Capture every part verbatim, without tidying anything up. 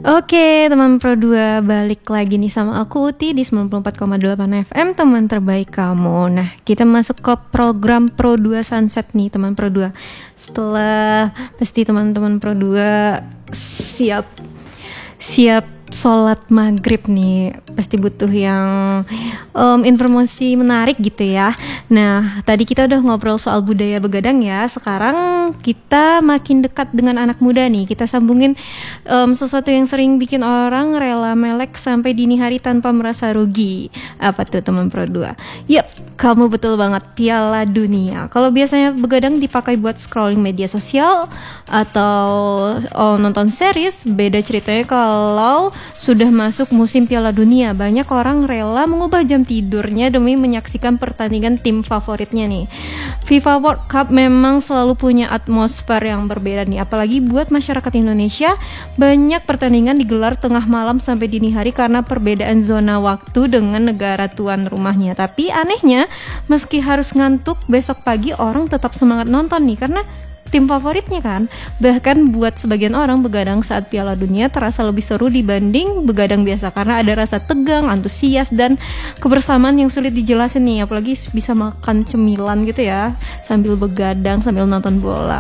Oke, teman Pro dua, balik lagi nih sama aku Uti di sembilan puluh empat koma delapan F M, teman terbaik kamu. Nah, kita masuk ke program Pro dua Sunset nih, teman Pro dua. Setelah pasti teman-teman Pro dua siap siap sholat maghrib nih, pasti butuh yang um, informasi menarik gitu ya. Nah, tadi kita udah ngobrol soal budaya begadang ya. Sekarang kita makin dekat dengan anak muda nih. Kita sambungin um, sesuatu yang sering bikin orang rela melek sampai dini hari tanpa merasa rugi. Apa tuh teman Pro dua? Yap, kamu betul banget, Piala Dunia. Kalau biasanya begadang dipakai buat scrolling media sosial atau oh, nonton series, beda ceritanya kalau sudah masuk musim Piala Dunia. Banyak orang rela mengubah jam tidurnya demi menyaksikan pertandingan tim favoritnya nih. FIFA World Cup memang selalu punya atmosfer yang berbeda nih. Apalagi buat masyarakat Indonesia, banyak pertandingan digelar tengah malam sampai dini hari karena perbedaan zona waktu dengan negara tuan rumahnya. Tapi anehnya, meski harus ngantuk, besok pagi orang tetap semangat nonton nih karena tim favoritnya kan. Bahkan buat sebagian orang, begadang saat Piala Dunia terasa lebih seru dibanding begadang biasa karena ada rasa tegang, antusias, dan kebersamaan yang sulit dijelasin nih. Apalagi bisa makan cemilan gitu ya sambil begadang, sambil nonton bola.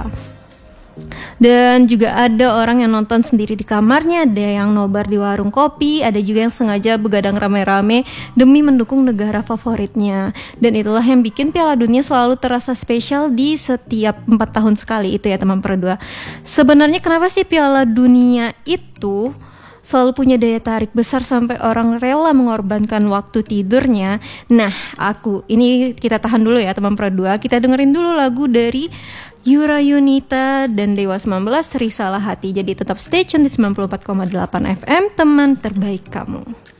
Dan juga ada orang yang nonton sendiri di kamarnya, ada yang nobar di warung kopi, ada juga yang sengaja begadang rame-rame demi mendukung negara favoritnya. Dan itulah yang bikin Piala Dunia selalu terasa spesial di setiap empat tahun sekali itu ya teman Pro dua. Sebenarnya kenapa sih Piala Dunia itu selalu punya daya tarik besar sampai orang rela mengorbankan waktu tidurnya? Nah, aku ini kita tahan dulu ya teman Pro dua. Kita dengerin dulu lagu dari Yura Yunita dan Dewa sembilan belas, Risalah Hati. Jadi tetap stay tune di sembilan puluh empat koma delapan F M, teman terbaik kamu.